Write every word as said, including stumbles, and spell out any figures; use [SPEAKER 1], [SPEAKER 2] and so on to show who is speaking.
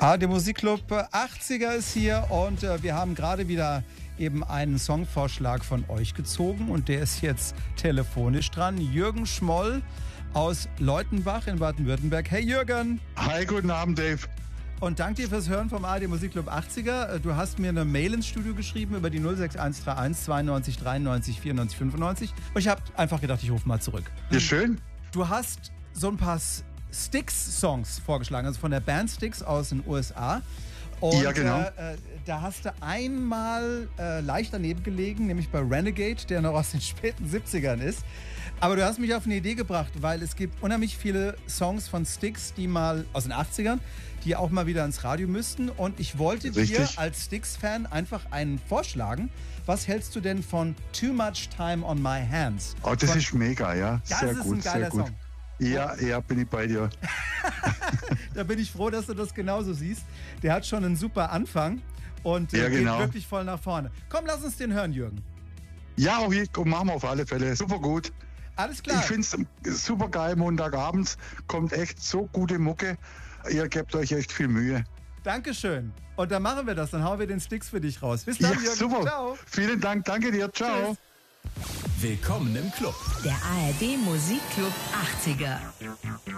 [SPEAKER 1] Ah, der Musikclub achtziger ist hier und äh, wir haben gerade wieder eben einen Songvorschlag von euch gezogen und der ist jetzt telefonisch dran. Jürgen Schmoll aus Leutenbach in Baden-Württemberg. Hey Jürgen!
[SPEAKER 2] Hi, guten Abend, Dave.
[SPEAKER 1] Und danke dir fürs Hören vom A R D Musikclub achtziger. Du hast mir eine Mail ins Studio geschrieben über die null sechs eins drei eins zweiundneunzig dreiundneunzig vierundneunzig fünfundneunzig und ich habe einfach gedacht, ich rufe mal zurück.
[SPEAKER 2] Ja, schön.
[SPEAKER 1] Du hast so ein paar Styx-Songs vorgeschlagen, also von der Band Styx aus den U S A. Und,
[SPEAKER 2] ja, genau.
[SPEAKER 1] Äh, äh, da hast du einmal äh, leicht daneben gelegen, nämlich bei Renegade, der noch aus den späten siebzigern ist. Aber du hast mich auf eine Idee gebracht, weil es gibt unheimlich viele Songs von Styx, die mal aus den achtzigern, die auch mal wieder ins Radio müssten. Und ich wollte
[SPEAKER 2] Richtig.
[SPEAKER 1] dir als Styx-Fan einfach einen vorschlagen. Was hältst du denn von Too Much Time on My Hands?
[SPEAKER 2] Oh, das
[SPEAKER 1] von,
[SPEAKER 2] ist mega, ja.
[SPEAKER 1] das
[SPEAKER 2] Sehr
[SPEAKER 1] ist
[SPEAKER 2] gut,
[SPEAKER 1] ein geiler
[SPEAKER 2] sehr gut.
[SPEAKER 1] Song.
[SPEAKER 2] Ja, ja, bin ich bei dir.
[SPEAKER 1] Da bin ich froh, dass du das genauso siehst. Der hat schon einen super Anfang und äh,
[SPEAKER 2] Ja, genau.
[SPEAKER 1] geht wirklich voll nach vorne. Komm, lass uns den hören, Jürgen.
[SPEAKER 2] Ja, auf jeden Fall, machen wir auf alle Fälle. Super gut.
[SPEAKER 1] Alles klar.
[SPEAKER 2] Ich finde es super geil. Montagabends kommt echt so gute Mucke. Ihr gebt euch echt viel Mühe.
[SPEAKER 1] Dankeschön. Und dann machen wir das. Dann hauen wir den Styx für dich raus. Bis dann,
[SPEAKER 2] Ja,
[SPEAKER 1] Jürgen.
[SPEAKER 2] super.
[SPEAKER 1] Ciao.
[SPEAKER 2] Vielen Dank. Danke dir. Ciao.
[SPEAKER 1] Tschüss.
[SPEAKER 3] Willkommen im Club.
[SPEAKER 4] Der A R D Musikclub achtziger.